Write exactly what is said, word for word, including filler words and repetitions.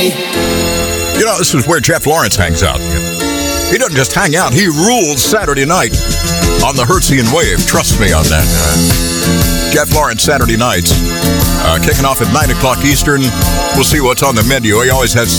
You know, this is where Jeff Lawrence hangs out. He doesn't just hang out, he rules Saturday night on the Hertzian Wave. Trust me on that. Uh, Jeff Lawrence, Saturday nights, uh, kicking off at nine o'clock Eastern. We'll see what's on the menu. He always has